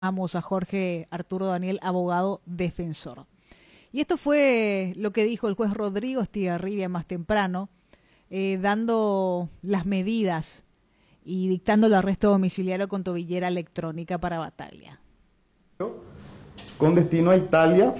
Vamos a Jorge Arturo Daniel, abogado defensor. Y esto fue lo que dijo el juez Rodrigo Estigarribia más temprano, dando las medidas y dictando el arresto domiciliario con tobillera electrónica para Battaglia. Con destino a Italia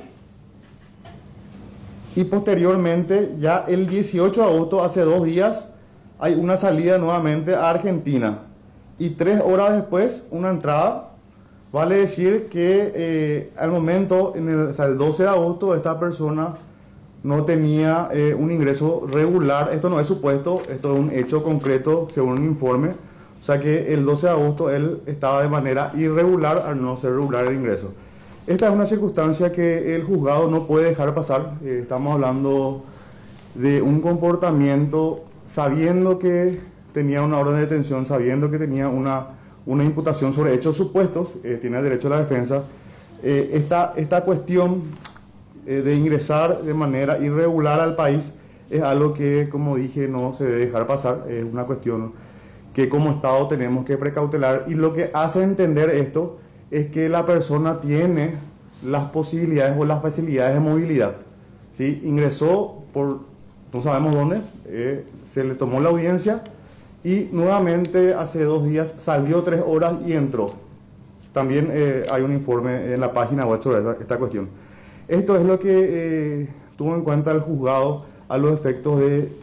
y posteriormente, ya el 18 de agosto, hace 2 días, hay una salida nuevamente a Argentina y 3 horas después una entrada. Vale decir que al momento, el 12 de agosto, esta persona no tenía un ingreso regular. Esto no es supuesto, esto es un hecho concreto según un informe. O sea que el 12 de agosto él estaba de manera irregular al no ser regular el ingreso. Esta es una circunstancia que el juzgado no puede dejar pasar. Estamos hablando de un comportamiento sabiendo que tenía una orden de detención, sabiendo que tenía una imputación sobre hechos supuestos, tiene el derecho a la defensa. Esta cuestión de ingresar de manera irregular al país es algo que, como dije, no se debe dejar pasar. Es una cuestión que como Estado tenemos que precautelar, y lo que hace entender esto es que la persona tiene las posibilidades o las facilidades de movilidad, ¿sí? Ingresó por no sabemos dónde, se le tomó la audiencia y nuevamente hace 2 días salió 3 horas y entró. También hay un informe en la página web sobre esta cuestión. Esto es lo que tuvo en cuenta el juzgado a los efectos de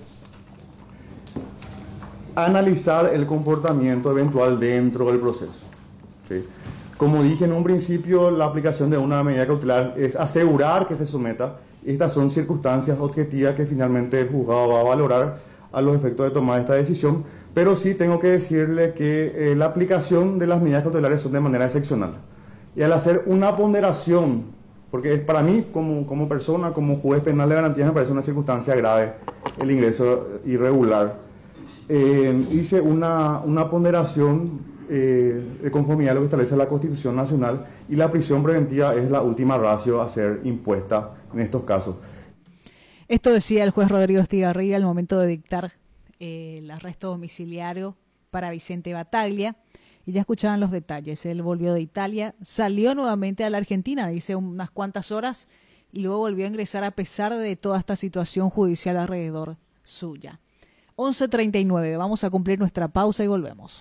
analizar el comportamiento eventual dentro del proceso, ¿sí? Como dije en un principio, la aplicación de una medida cautelar es asegurar que se someta. Estas son circunstancias objetivas que finalmente el juzgado va a valorar a los efectos de tomar esta decisión, pero sí tengo que decirle que la aplicación de las medidas cautelares son de manera excepcional. Y al hacer una ponderación, porque para mí como persona, como juez penal de garantías, me parece una circunstancia grave el ingreso irregular, hice una ponderación de conformidad a lo que establece la Constitución Nacional, y la prisión preventiva es la última ratio a ser impuesta en estos casos. Esto decía el juez Rodrigo Estigarribia al momento de dictar el arresto domiciliario para Vicente Battaglia, y ya escuchaban los detalles. Él volvió de Italia, salió nuevamente a la Argentina, dice unas cuantas horas, y luego volvió a ingresar a pesar de toda esta situación judicial alrededor suya. 11:39, vamos a cumplir nuestra pausa y volvemos.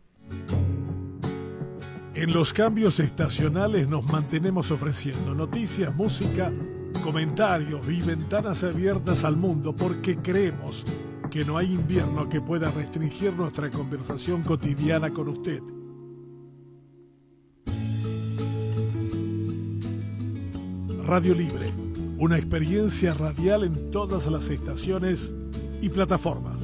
En los cambios estacionales nos mantenemos ofreciendo noticias, música, comentarios y ventanas abiertas al mundo, porque creemos que no hay invierno que pueda restringir nuestra conversación cotidiana con usted. Radio Libre, una experiencia radial en todas las estaciones y plataformas.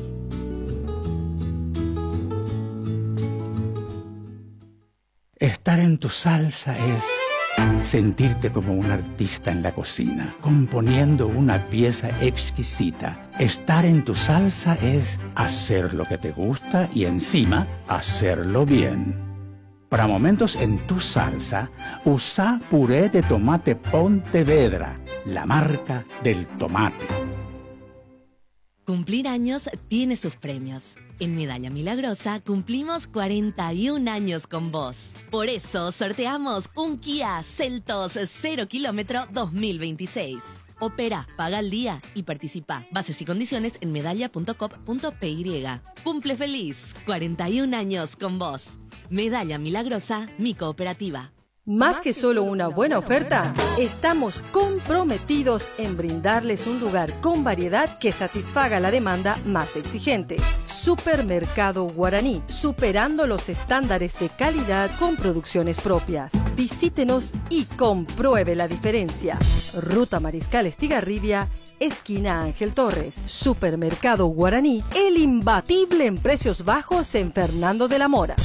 Estar en tu salsa es sentirte como un artista en la cocina, componiendo una pieza exquisita. Estar en tu salsa es hacer lo que te gusta y encima hacerlo bien. Para momentos en tu salsa, usa puré de tomate Pontevedra, la marca del tomate. Cumplir años tiene sus premios. En Medalla Milagrosa cumplimos 41 años con vos. Por eso sorteamos un Kia Seltos 0 kilómetro 2026. Opera, paga al día y participa. Bases y condiciones en medalla.com.py. Cumple feliz, 41 años con vos. Medalla Milagrosa, mi cooperativa. Más que solo una buena oferta, estamos comprometidos en brindarles un lugar con variedad que satisfaga la demanda más exigente. Supermercado Guaraní, superando los estándares de calidad con producciones propias. Visítenos y compruebe la diferencia. Ruta Mariscal Estigarribia, esquina Ángel Torres. Supermercado Guaraní, el imbatible en precios bajos en Fernando de la Mora.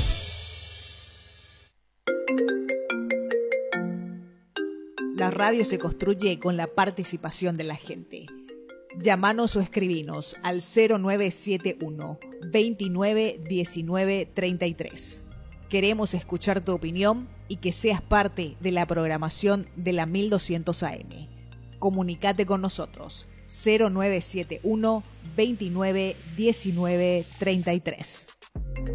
La radio se construye con la participación de la gente. Llámanos o escribinos al 0971 29 19 33. Queremos escuchar tu opinión y que seas parte de la programación de la 1200 AM. Comunicate con nosotros 0971 29 19 33.